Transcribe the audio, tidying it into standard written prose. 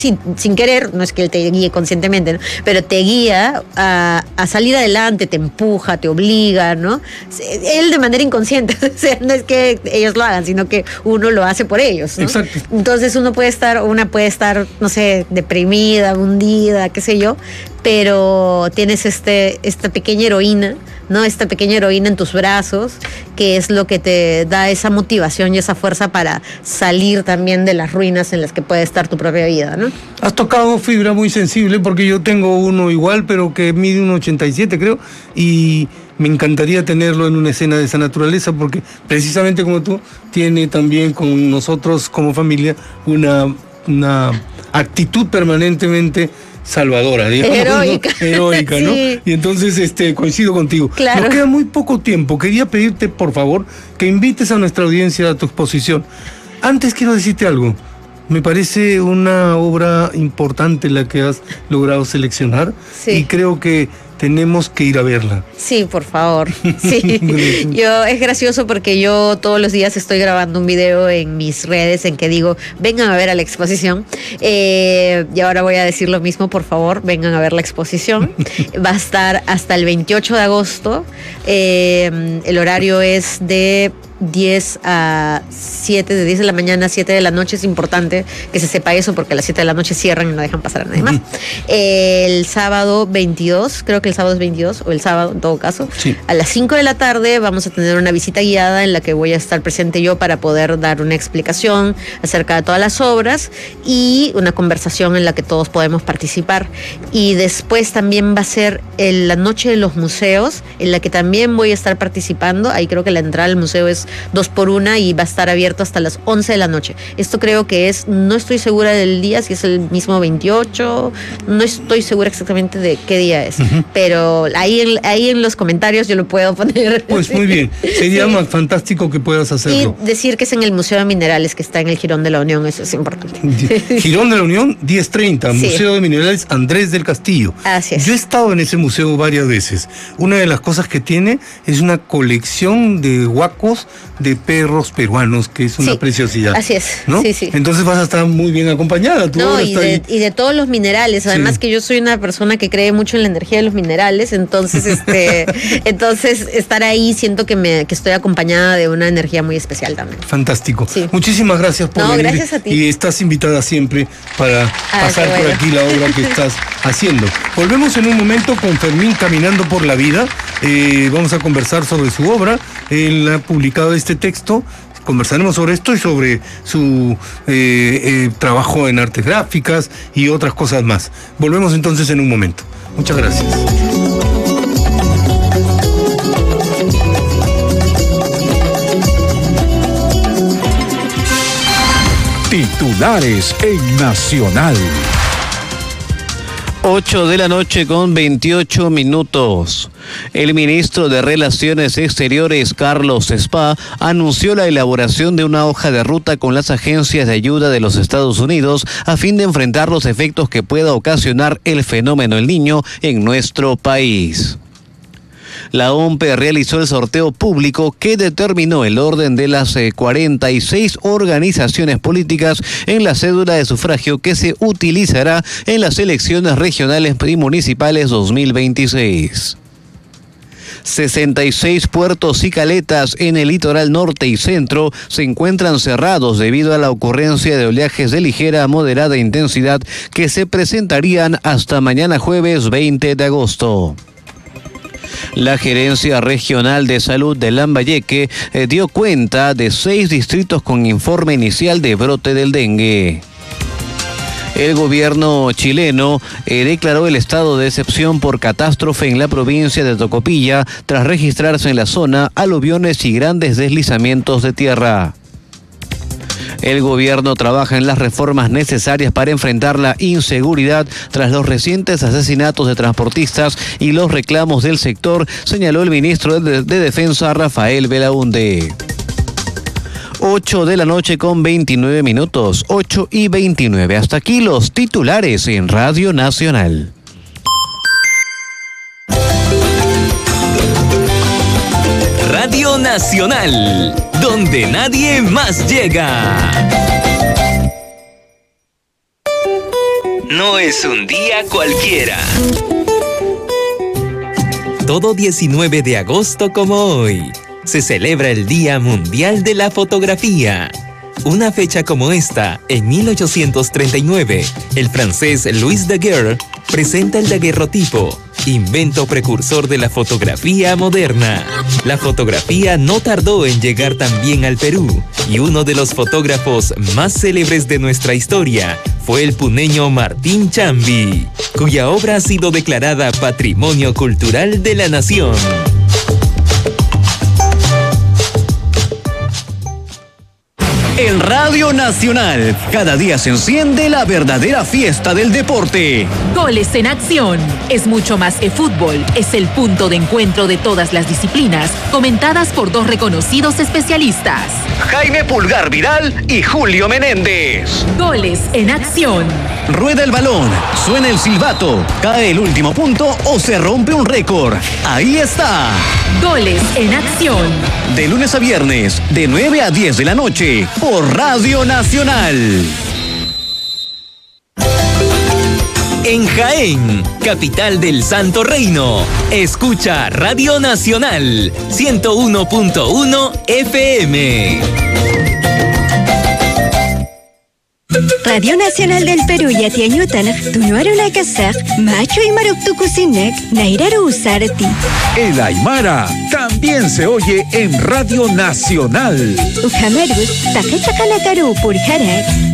sin querer, no es que él te guíe conscientemente, ¿no? Pero te guía a salir adelante, te empuja, te obliga, ¿no? Él de manera inconsciente, o sea, no es que ellos lo hagan, sino que uno lo hace por ellos, ¿no? Exacto. Entonces una puede estar, no sé, deprimida, hundida, qué sé yo, pero tienes esta pequeña heroína, ¿no? Esta pequeña heroína en tus brazos, que es lo que te da esa motivación y esa fuerza para salir también de las ruinas en las que puede estar tu propia vida, ¿no? Has tocado fibra muy sensible, porque yo tengo uno igual, pero que mide 1,87 creo, y me encantaría tenerlo en una escena de esa naturaleza, porque precisamente como tú, tiene también con nosotros como familia una actitud permanentemente salvadora, digamos, heroica, ¿no? Heroica, ¿no? Sí. Y entonces coincido contigo. Claro. Nos queda muy poco tiempo. Quería pedirte, por favor, que invites a nuestra audiencia a tu exposición. Antes quiero decirte algo. Me parece una obra importante la que has logrado seleccionar, sí. Y creo que tenemos que ir a verla. Sí, por favor. Sí. Es gracioso porque yo todos los días estoy grabando un video en mis redes en que digo, vengan a ver a la exposición. Y ahora voy a decir lo mismo, por favor, vengan a ver la exposición. Va a estar hasta el 28 de agosto. El horario es de 10 a 7, de 10 de la mañana a 7 de la noche. Es importante que se sepa eso porque a las 7 de la noche cierran y no dejan pasar a nadie más. El sábado 22, creo que el sábado es 22, o el sábado en todo caso, sí. A las 5 de la tarde vamos a tener una visita guiada en la que voy a estar presente yo para poder dar una explicación acerca de todas las obras y una conversación en la que todos podemos participar. Y después también va a ser la noche de los museos, en la que también voy a estar participando. Ahí creo que la entrada al museo es 2 por 1 y va a estar abierto hasta las 11 de la noche. Esto creo que no estoy segura del día, si es el mismo 28, no estoy segura exactamente de qué día es, pero ahí en los comentarios yo lo puedo poner. Pues sí. Muy bien, sería más fantástico que puedas hacerlo. Y decir que es en el Museo de Minerales, que está en el Jirón de la Unión, eso es importante. Jirón de la Unión, 1030, sí. Museo de Minerales Andrés del Castillo. Así es. Yo he estado en ese museo varias veces. Una de las cosas que tiene es una colección de huacos de perros peruanos, que es una preciosidad. Así es, ¿no? Sí. Entonces vas a estar muy bien acompañada. Y de todos los minerales, además que yo soy una persona que cree mucho en la energía de los minerales, entonces estar ahí siento que estoy acompañada de una energía muy especial también. Fantástico. Sí. Muchísimas gracias por venir. Gracias a ti. Y estás invitada siempre para pasar por aquí la obra que estás haciendo. Volvemos en un momento con Fermín Caminando por la Vida. Vamos a conversar sobre su obra. Él ha publicado este texto. Conversaremos sobre esto y sobre su trabajo en artes gráficas y otras cosas más. Volvemos entonces en un momento. Muchas gracias. Titulares en Nacional. 8 de la noche con 28 minutos. El ministro de Relaciones Exteriores, Carlos Spa, anunció la elaboración de una hoja de ruta con las agencias de ayuda de los Estados Unidos a fin de enfrentar los efectos que pueda ocasionar el fenómeno El Niño en nuestro país. La OMPE realizó el sorteo público que determinó el orden de las 46 organizaciones políticas en la cédula de sufragio que se utilizará en las elecciones regionales y municipales 2026. 66 puertos y caletas en el litoral norte y centro se encuentran cerrados debido a la ocurrencia de oleajes de ligera a moderada intensidad que se presentarían hasta mañana jueves 20 de agosto. La Gerencia Regional de Salud de Lambayeque dio cuenta de 6 distritos con informe inicial de brote del dengue. El gobierno chileno declaró el estado de excepción por catástrofe en la provincia de Tocopilla tras registrarse en la zona aluviones y grandes deslizamientos de tierra. El gobierno trabaja en las reformas necesarias para enfrentar la inseguridad tras los recientes asesinatos de transportistas y los reclamos del sector, señaló el ministro de Defensa, Rafael Belaunde. 8 de la noche con 29 minutos, 8 y 29. Hasta aquí los titulares en Radio Nacional. Radio Nacional, donde nadie más llega. no es un día cualquiera. Todo 19 de agosto como hoy, se celebra el Día Mundial de la Fotografía. Una fecha como esta, en 1839, el francés Louis Daguerre presenta el daguerrotipo, invento precursor de la fotografía moderna. La fotografía no tardó en llegar también al Perú, y uno de los fotógrafos más célebres de nuestra historia fue el puneño Martín Chambi, cuya obra ha sido declarada Patrimonio Cultural de la Nación. En Radio Nacional, cada día se enciende la verdadera fiesta del deporte. Goles en acción. Es mucho más que fútbol. Es el punto de encuentro de todas las disciplinas, comentadas por dos reconocidos especialistas. Jaime Pulgar Vidal y Julio Menéndez. Goles en acción. Rueda el balón, suena el silbato, cae el último punto o se rompe un récord. Ahí está. Goles en acción. De lunes a viernes, de 9 a 10 de la noche, por Radio Nacional. En Jaén, capital del Santo Reino, escucha Radio Nacional 101.1 FM. Radio Nacional del Perú Yatiañutan, Tunuaruna Casar, Macho y Maruptucusinec, Nairaru Usarti. El Aymara también se oye en Radio Nacional. Ujamarus, Tajechacanakaru Purjarax.